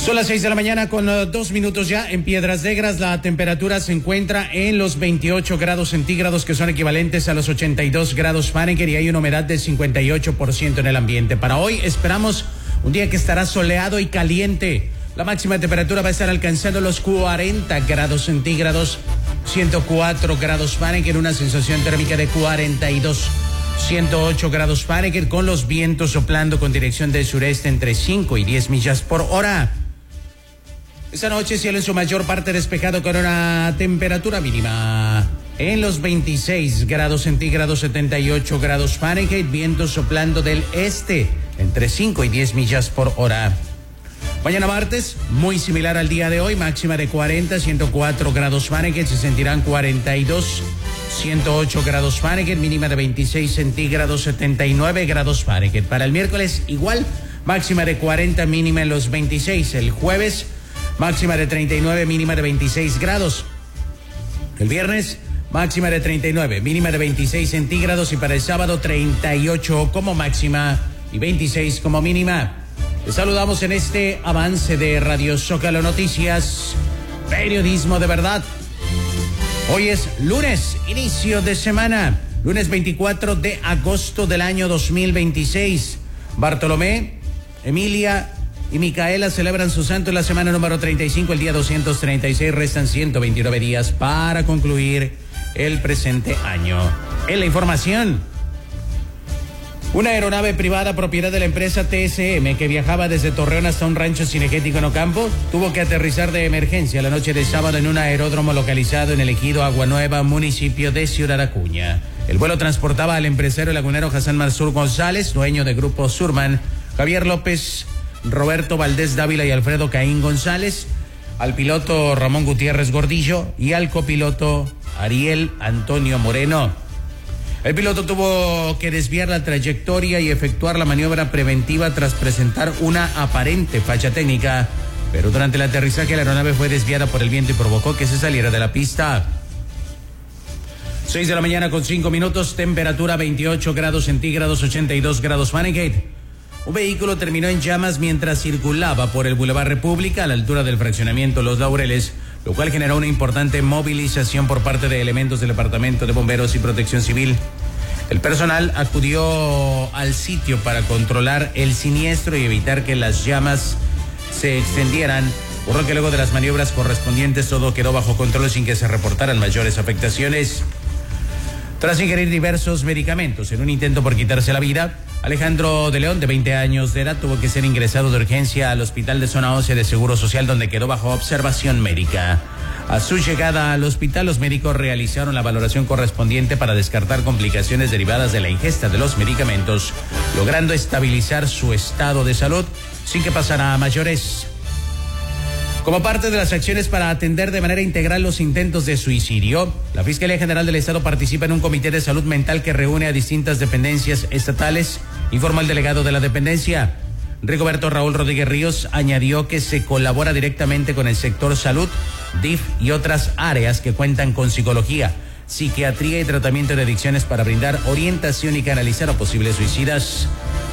Son las 6 de la mañana con 2 minutos ya. En Piedras Negras la temperatura se encuentra en los 28 grados centígrados, que son equivalentes a los 82 grados Fahrenheit, y hay una humedad del 58% en el ambiente. Para hoy esperamos un día que estará soleado y caliente. La máxima temperatura va a estar alcanzando los 40 grados centígrados, 104 grados Fahrenheit, una sensación térmica de 42. 108 grados Fahrenheit, con los vientos soplando con dirección del sureste entre 5 y 10 millas por hora. Esta noche cielo en su mayor parte despejado, con una temperatura mínima en los 26 grados centígrados, 78 grados Fahrenheit, vientos soplando del este entre 5 y 10 millas por hora. Mañana martes, muy similar al día de hoy, máxima de 40, 104 grados Fahrenheit, se sentirán 42, 108 grados Fahrenheit, mínima de 26 centígrados, 79 grados Fahrenheit. Para el miércoles igual, máxima de 40, mínima en los 26. El jueves, máxima de 39, mínima de 26 grados. El viernes, máxima de 39, mínima de 26 centígrados, y para el sábado 38 como máxima y 26 como mínima. Les saludamos en este avance de Radio Zócalo Noticias, periodismo de verdad. Hoy es lunes, inicio de semana, lunes 24 de agosto del año 2026. Bartolomé, Emilia y Micaela celebran su santo en la semana número 35, el día 236. Restan 129 días para concluir el presente año. En la información, una aeronave privada propiedad de la empresa TSM, que viajaba desde Torreón hasta un rancho cinegético en Ocampo, tuvo que aterrizar de emergencia la noche de sábado en un aeródromo localizado en el ejido Agua Nueva, municipio de Ciudad Acuña. El vuelo transportaba al empresario lagunero Hassan Mansur González, dueño de Grupo Surman, Javier López, Roberto Valdés Dávila y Alfredo Caín González, al piloto Ramón Gutiérrez Gordillo y al copiloto Ariel Antonio Moreno. El piloto tuvo que desviar la trayectoria y efectuar la maniobra preventiva tras presentar una aparente falla técnica, pero durante el aterrizaje la aeronave fue desviada por el viento y provocó que se saliera de la pista. 6 de la mañana con 5 minutos, temperatura 28 grados centígrados, 82 grados Fahrenheit. Un vehículo terminó en llamas mientras circulaba por el Boulevard República a la altura del fraccionamiento Los Laureles, lo cual generó una importante movilización por parte de elementos del Departamento de Bomberos y Protección Civil. El personal acudió al sitio para controlar el siniestro y evitar que las llamas se extendieran, por lo que luego de las maniobras correspondientes todo quedó bajo control sin que se reportaran mayores afectaciones. Tras ingerir diversos medicamentos en un intento por quitarse la vida, Alejandro de León, de 20 años de edad, tuvo que ser ingresado de urgencia al Hospital de Zona 11 de Seguro Social, donde quedó bajo observación médica. A su llegada al hospital, los médicos realizaron la valoración correspondiente para descartar complicaciones derivadas de la ingesta de los medicamentos, logrando estabilizar su estado de salud sin que pasara a mayores. Como parte de las acciones para atender de manera integral los intentos de suicidio, la Fiscalía General del Estado participa en un comité de salud mental que reúne a distintas dependencias estatales, informó el delegado de la dependencia. Rigoberto Raúl Rodríguez Ríos añadió que se colabora directamente con el sector salud, DIF y otras áreas que cuentan con psicología, psiquiatría y tratamiento de adicciones para brindar orientación y canalizar a posibles suicidas.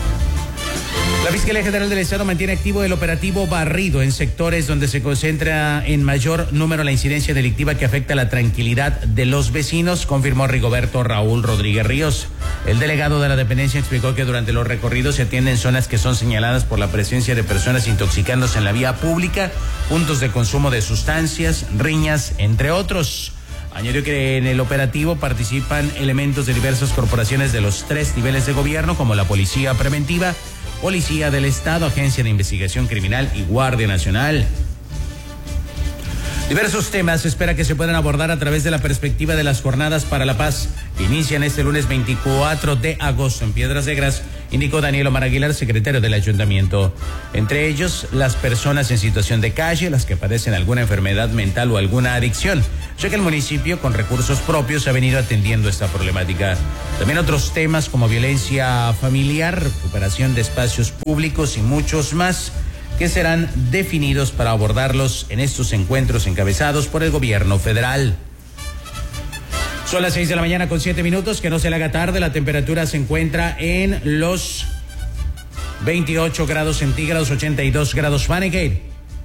La Fiscalía General del Estado mantiene activo el operativo Barrido en sectores donde se concentra en mayor número la incidencia delictiva que afecta la tranquilidad de los vecinos, confirmó Rigoberto Raúl Rodríguez Ríos. El delegado de la dependencia explicó que durante los recorridos se atienden zonas que son señaladas por la presencia de personas intoxicándose en la vía pública, puntos de consumo de sustancias, riñas, entre otros. Añadió que en el operativo participan elementos de diversas corporaciones de los 3 niveles de gobierno, como la Policía Preventiva, Policía del Estado, Agencia de Investigación Criminal y Guardia Nacional. Diversos temas se espera que se puedan abordar a través de la perspectiva de las Jornadas para la Paz, que inician este lunes 24 de agosto en Piedras Negras, indicó Daniel Omar Aguilar, secretario del Ayuntamiento. Entre ellos, las personas en situación de calle, las que padecen alguna enfermedad mental o alguna adicción, ya que el municipio, con recursos propios, ha venido atendiendo esta problemática. También otros temas como violencia familiar, recuperación de espacios públicos y muchos más, que serán definidos para abordarlos en estos encuentros encabezados por el gobierno federal. Son las 6 de la mañana con 7 minutos, que no se le haga tarde. La temperatura se encuentra en los 28 grados centígrados, 82 grados Fahrenheit.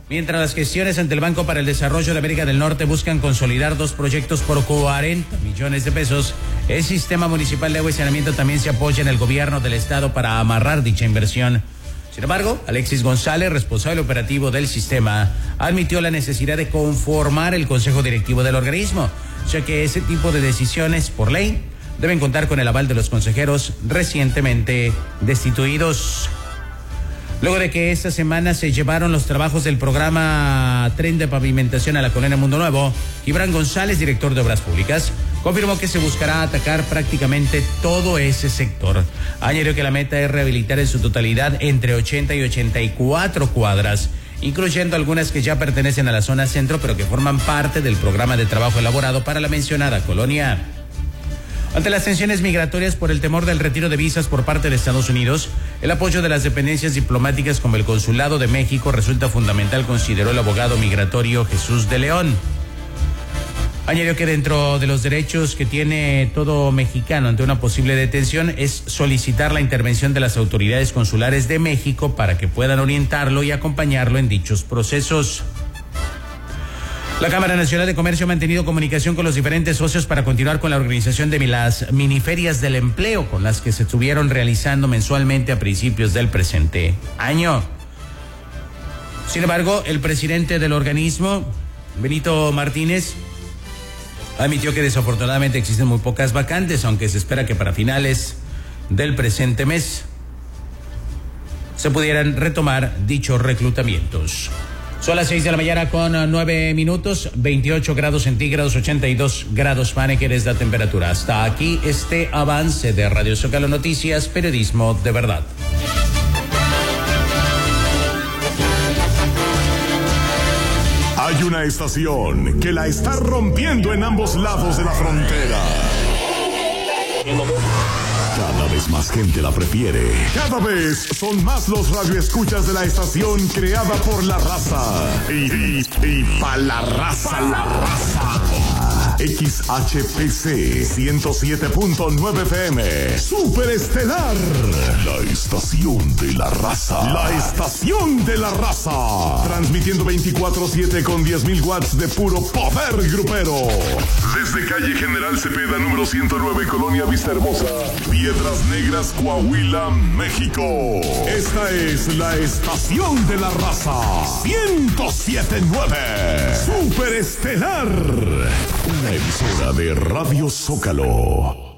Mientras las gestiones ante el Banco para el Desarrollo de América del Norte buscan consolidar 2 proyectos por 40 millones de pesos, el Sistema Municipal de Agua y Saneamiento también se apoya en el gobierno del estado para amarrar dicha inversión. Sin embargo, Alexis González, responsable operativo del sistema, admitió la necesidad de conformar el consejo directivo del organismo, ya que ese tipo de decisiones, por ley, deben contar con el aval de los consejeros recientemente destituidos. Luego de que esta semana se llevaron los trabajos del programa Tren de Pavimentación a la colonia Mundo Nuevo, Gibran González, director de Obras Públicas, confirmó que se buscará atacar prácticamente todo ese sector. Añadió que la meta es rehabilitar en su totalidad entre 80 y 84 cuadras, incluyendo algunas que ya pertenecen a la zona centro, pero que forman parte del programa de trabajo elaborado para la mencionada colonia. Ante las tensiones migratorias por el temor del retiro de visas por parte de Estados Unidos, el apoyo de las dependencias diplomáticas como el Consulado de México resulta fundamental, consideró el abogado migratorio Jesús de León. Añadió que dentro de los derechos que tiene todo mexicano ante una posible detención es solicitar la intervención de las autoridades consulares de México para que puedan orientarlo y acompañarlo en dichos procesos. La Cámara Nacional de Comercio ha mantenido comunicación con los diferentes socios para continuar con la organización de las miniferias del empleo, con las que se estuvieron realizando mensualmente a principios del presente año. Sin embargo, el presidente del organismo, Benito Martínez, admitió que desafortunadamente existen muy pocas vacantes, aunque se espera que para finales del presente mes se pudieran retomar dichos reclutamientos. Son las 6 de la mañana con 9 minutos, 28 grados centígrados, 82 grados Fahrenheit es la temperatura. Hasta aquí este avance de Radio Zócalo Noticias, periodismo de verdad. Hay una estación que la está rompiendo en ambos lados de la frontera. Cada vez más gente la prefiere. Cada vez son más los radioescuchas de la estación creada por la raza. Y pa' la raza, la raza. XHPC 107.9 FM. Super Estelar. La estación de la raza. La estación de la raza. Transmitiendo 24/7 con 10.000 watts de puro poder grupero. Desde calle General Cepeda, número 109, Colonia Vista Hermosa, Piedras Negras, Coahuila, México. Esta es la estación de la raza. 107.9. Super Estelar. Una emisora de Radio Zócalo.